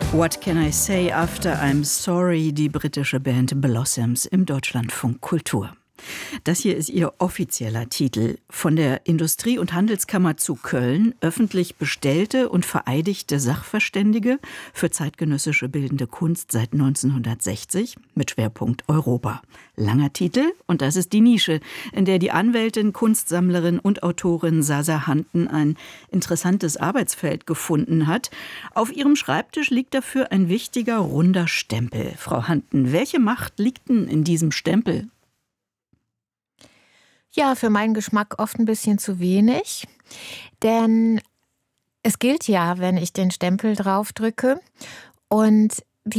What Can I Say After I'm Sorry, die britische Band Blossoms im Deutschlandfunk Kultur. Das hier ist ihr offizieller Titel. Von der Industrie- und Handelskammer zu Köln, öffentlich bestellte und vereidigte Sachverständige für zeitgenössische bildende Kunst seit 1960 mit Schwerpunkt Europa. Langer Titel, und das ist die Nische, in der die Anwältin, Kunstsammlerin und Autorin Sasa Hanten ein interessantes Arbeitsfeld gefunden hat. Auf ihrem Schreibtisch liegt dafür ein wichtiger, runder Stempel. Frau Hanten, welche Macht liegt denn in diesem Stempel? Ja, für meinen Geschmack oft ein bisschen zu wenig, denn es gilt ja, wenn ich den Stempel draufdrücke, und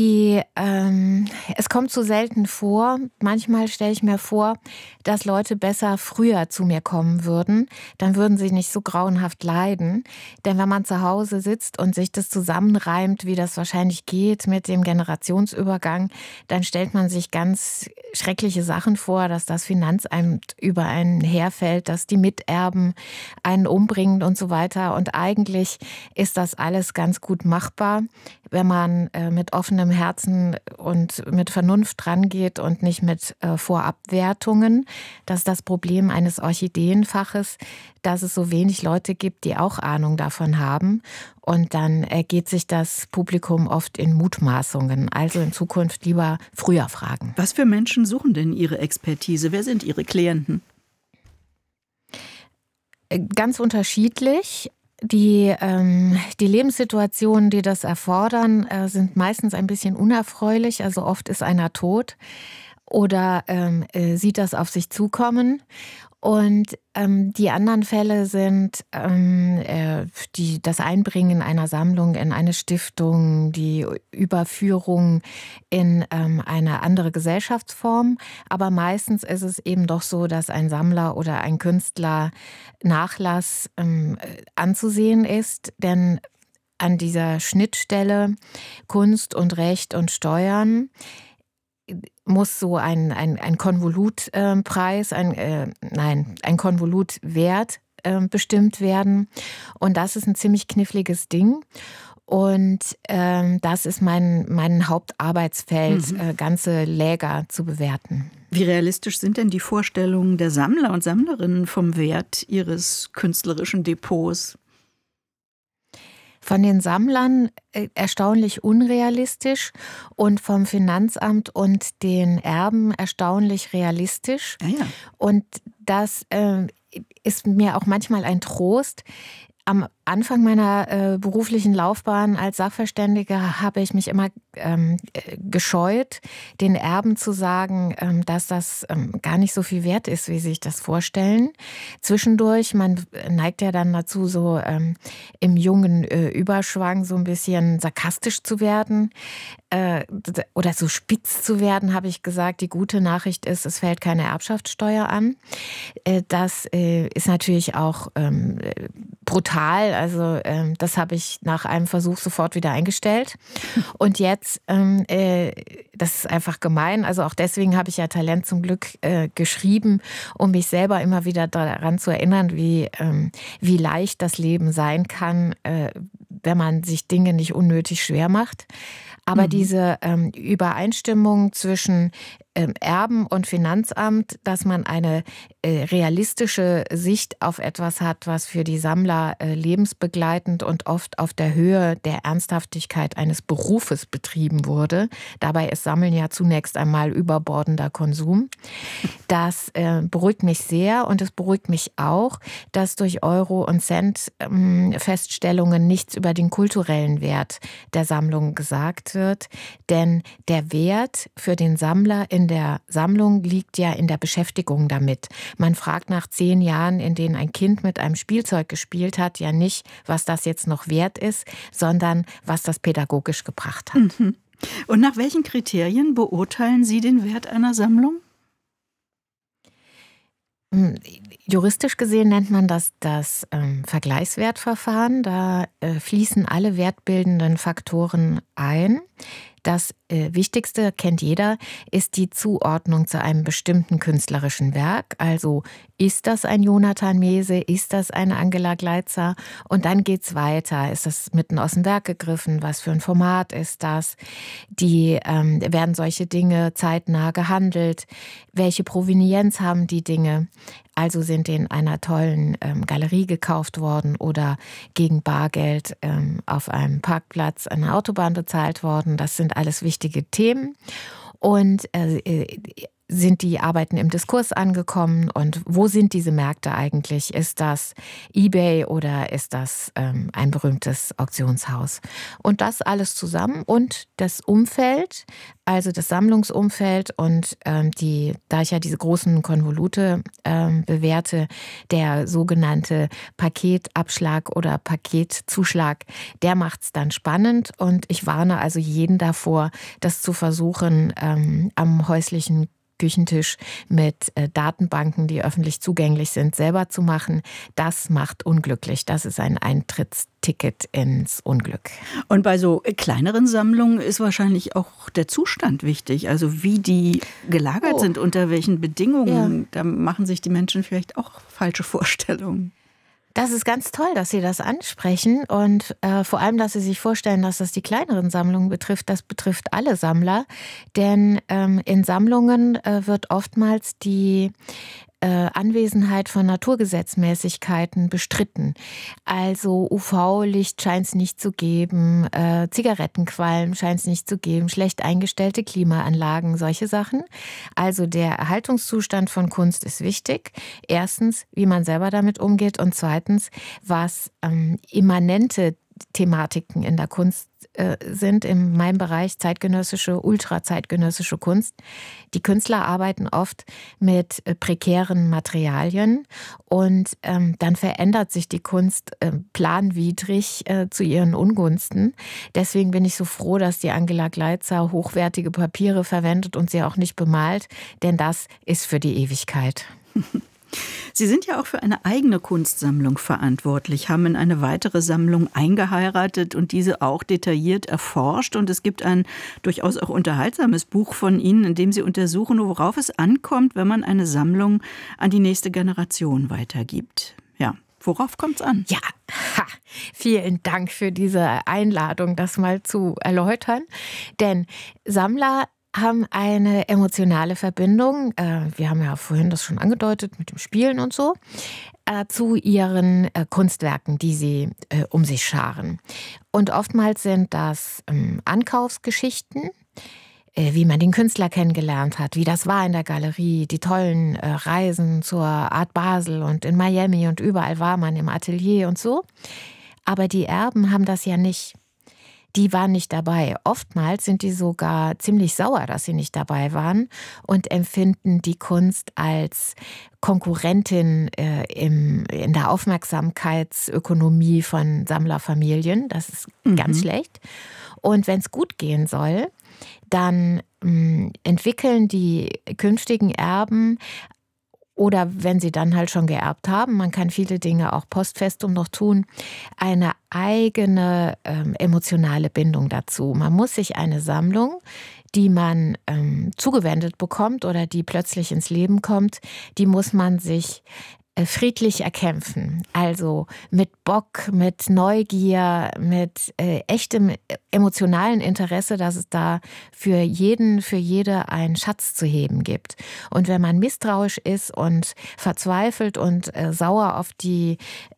es kommt so selten vor. Manchmal stelle ich mir vor, dass Leute besser früher zu mir kommen würden. Dann würden sie nicht so grauenhaft leiden. Denn wenn man zu Hause sitzt und sich das zusammenreimt, wie das wahrscheinlich geht mit dem Generationsübergang, dann stellt man sich ganz schreckliche Sachen vor, dass das Finanzamt über einen herfällt, dass die Miterben einen umbringen und so weiter. Und eigentlich ist das alles ganz gut machbar, wenn man mit offenem Herzen und mit Vernunft rangeht und nicht mit Vorabwertungen. Das ist das Problem eines Orchideenfaches, dass es so wenig Leute gibt, die auch Ahnung davon haben. Und dann ergeht sich das Publikum oft in Mutmaßungen. Also in Zukunft lieber früher fragen. Was für Menschen suchen denn Ihre Expertise? Wer sind Ihre Klienten? Ganz unterschiedlich. Die Lebenssituationen, die das erfordern, sind meistens ein bisschen unerfreulich. Also oft ist einer tot oder sieht das auf sich zukommen. Und die anderen Fälle sind das Einbringen einer Sammlung in eine Stiftung, die Überführung in eine andere Gesellschaftsform. Aber meistens ist es eben doch so, dass ein Sammler oder ein Künstler Nachlass anzusehen ist. Denn an dieser Schnittstelle Kunst und Recht und Steuern muss so ein Konvolutpreis, ein Konvolutwert bestimmt werden. Und das ist ein ziemlich kniffliges Ding. Und das ist mein Hauptarbeitsfeld, ganze Läger zu bewerten. Wie realistisch sind denn die Vorstellungen der Sammler und Sammlerinnen vom Wert ihres künstlerischen Depots? Von den Sammlern erstaunlich unrealistisch und vom Finanzamt und den Erben erstaunlich realistisch. Ah ja. Und das ist mir auch manchmal ein Trost. Am Anfang meiner beruflichen Laufbahn als Sachverständige habe ich mich immer gescheut, den Erben zu sagen, dass das gar nicht so viel wert ist, wie sie sich das vorstellen. Zwischendurch, man neigt ja dann dazu, so im jungen Überschwang so ein bisschen sarkastisch zu werden oder so spitz zu werden, habe ich gesagt. Die gute Nachricht ist, es fällt keine Erbschaftssteuer an. Das ist natürlich auch brutal. Also das habe ich nach einem Versuch sofort wieder eingestellt. Und jetzt, das ist einfach gemein. Also auch deswegen habe ich ja Talent zum Glück geschrieben, um mich selber immer wieder daran zu erinnern, wie leicht das Leben sein kann, wenn man sich Dinge nicht unnötig schwer macht. Aber diese Übereinstimmung zwischen Erben und Finanzamt, dass man eine realistische Sicht auf etwas hat, was für die Sammler lebensbegleitend und oft auf der Höhe der Ernsthaftigkeit eines Berufes betrieben wurde. Dabei ist Sammeln ja zunächst einmal überbordender Konsum. Das beruhigt mich sehr, und es beruhigt mich auch, dass durch Euro- und Cent-Feststellungen nichts über den kulturellen Wert der Sammlung gesagt wird. Denn der Wert für den Sammler in der Sammlung liegt ja in der Beschäftigung damit. Man fragt nach 10 Jahren, in denen ein Kind mit einem Spielzeug gespielt hat, ja nicht, was das jetzt noch wert ist, sondern was das pädagogisch gebracht hat. Und nach welchen Kriterien beurteilen Sie den Wert einer Sammlung? Juristisch gesehen nennt man das Vergleichswertverfahren. Da fließen alle wertbildenden Faktoren ein. Das Wichtigste, kennt jeder, ist die Zuordnung zu einem bestimmten künstlerischen Werk. Also ist das ein Jonathan Mese, ist das eine Angela Gleitzer? Und dann geht's weiter. Ist das mitten aus dem Werk gegriffen? Was für ein Format ist das? Werden solche Dinge zeitnah gehandelt? Welche Provenienz haben die Dinge? Also sind die in einer tollen Galerie gekauft worden oder gegen Bargeld auf einem Parkplatz an der Autobahn bezahlt worden. Das sind alles wichtige Themen. Und sind die Arbeiten im Diskurs angekommen und wo sind diese Märkte eigentlich? Ist das eBay oder ist das ein berühmtes Auktionshaus? Und das alles zusammen und das Umfeld, also das Sammlungsumfeld und da ich ja diese großen Konvolute bewerte, der sogenannte Paketabschlag oder Paketzuschlag, der macht es dann spannend und ich warne also jeden davor, das zu versuchen am häuslichen Küchentisch mit Datenbanken, die öffentlich zugänglich sind, selber zu machen. Das macht unglücklich. Das ist ein Eintrittsticket ins Unglück. Und bei so kleineren Sammlungen ist wahrscheinlich auch der Zustand wichtig. Also wie die gelagert sind, unter welchen Bedingungen. Ja. Da machen sich die Menschen vielleicht auch falsche Vorstellungen. Das ist ganz toll, dass Sie das ansprechen und vor allem, dass Sie sich vorstellen, dass das die kleineren Sammlungen betrifft. Das betrifft alle Sammler, denn in Sammlungen wird oftmals die Anwesenheit von Naturgesetzmäßigkeiten bestritten. Also UV-Licht scheint es nicht zu geben, Zigarettenqualm scheint es nicht zu geben, schlecht eingestellte Klimaanlagen, solche Sachen. Also der Erhaltungszustand von Kunst ist wichtig. Erstens, wie man selber damit umgeht und zweitens, was immanente Thematiken in der Kunst sind, in meinem Bereich zeitgenössische, ultrazeitgenössische Kunst. Die Künstler arbeiten oft mit prekären Materialien und dann verändert sich die Kunst planwidrig zu ihren Ungunsten. Deswegen bin ich so froh, dass die Angela Gleitzer hochwertige Papiere verwendet und sie auch nicht bemalt, denn das ist für die Ewigkeit. Sie sind ja auch für eine eigene Kunstsammlung verantwortlich, haben in eine weitere Sammlung eingeheiratet und diese auch detailliert erforscht. Und es gibt ein durchaus auch unterhaltsames Buch von Ihnen, in dem Sie untersuchen, worauf es ankommt, wenn man eine Sammlung an die nächste Generation weitergibt. Ja, worauf kommt es an? Ja, vielen Dank für diese Einladung, das mal zu erläutern. Denn Sammler haben eine emotionale Verbindung, wir haben ja vorhin das schon angedeutet mit dem Spielen und so, zu ihren Kunstwerken, die sie um sich scharen. Und oftmals sind das Ankaufsgeschichten, wie man den Künstler kennengelernt hat, wie das war in der Galerie, die tollen Reisen zur Art Basel und in Miami und überall war man im Atelier und so. Aber die Erben haben das ja nicht. Die waren nicht dabei. Oftmals sind die sogar ziemlich sauer, dass sie nicht dabei waren und empfinden die Kunst als Konkurrentin in der Aufmerksamkeitsökonomie von Sammlerfamilien. Das ist ganz schlecht. Und wenn es gut gehen soll, dann entwickeln die künftigen Erben oder wenn sie dann halt schon geerbt haben, man kann viele Dinge auch postfestum noch tun, eine eigene emotionale Bindung dazu. Man muss sich eine Sammlung, die man zugewendet bekommt oder die plötzlich ins Leben kommt, die muss man sich friedlich erkämpfen. Also mit Bock, mit Neugier, mit echtem emotionalen Interesse, dass es da für jeden, für jede einen Schatz zu heben gibt. Und wenn man misstrauisch ist und verzweifelt und sauer auf die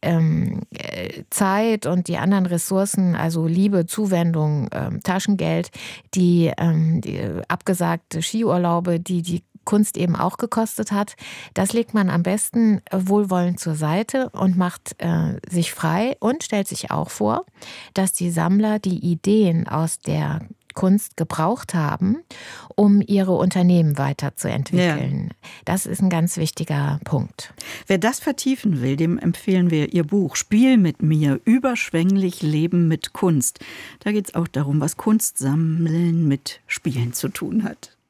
Zeit und die anderen Ressourcen, also Liebe, Zuwendung, Taschengeld, die abgesagte Skiurlaube, die Kunst eben auch gekostet hat, das legt man am besten wohlwollend zur Seite und macht sich frei und stellt sich auch vor, dass die Sammler die Ideen aus der Kunst gebraucht haben, um ihre Unternehmen weiterzuentwickeln. Ja. Das ist ein ganz wichtiger Punkt. Wer das vertiefen will, dem empfehlen wir Ihr Buch Spiel mit mir, überschwänglich Leben mit Kunst. Da geht es auch darum, was Kunstsammeln mit Spielen zu tun hat.